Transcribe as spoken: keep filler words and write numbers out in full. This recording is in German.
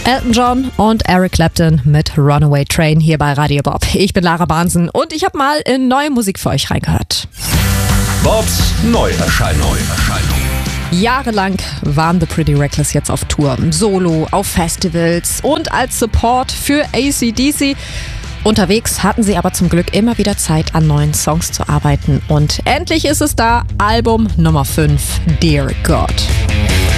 Elton John und Eric Clapton mit Runaway Train hier bei Radio Bob. Ich bin Lara Bahnsen und ich habe mal in neue Musik für euch reingehört. Bobs Neuerscheinung. Jahrelang waren The Pretty Reckless jetzt auf Tour, solo, auf Festivals und als Support für A C D C. Unterwegs hatten sie aber zum Glück immer wieder Zeit, an neuen Songs zu arbeiten. Und endlich ist es da, Album Nummer fünf, Dear God.